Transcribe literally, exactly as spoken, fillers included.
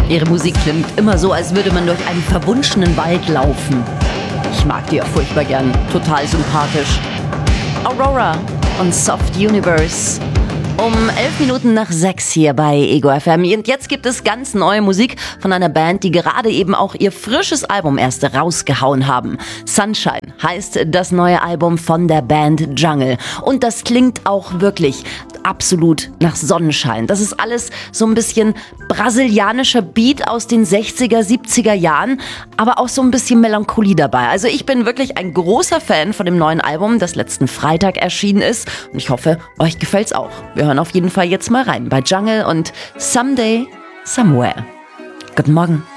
Ihre Musik klingt immer so, als würde man durch einen verwunschenen Wald laufen. Ich mag die ja furchtbar gern, total sympathisch. Aurora und Soft Universe. Um elf Minuten nach sechs hier bei Ego F M. Und jetzt gibt es ganz neue Musik von einer Band, die gerade eben auch ihr frisches Album erst rausgehauen haben. Sunshine heißt das neue Album von der Band Jungle. Und das klingt auch wirklich absolut nach Sonnenschein. Das ist alles so ein bisschen brasilianischer Beat aus den sechziger, siebziger Jahren, aber auch so ein bisschen Melancholie dabei. Also ich bin wirklich ein großer Fan von dem neuen Album, das letzten Freitag erschienen ist. Und ich hoffe, euch gefällt's auch. Wir hören auf jeden Fall jetzt mal rein bei Jungle und Someday, Somewhere. Guten Morgen.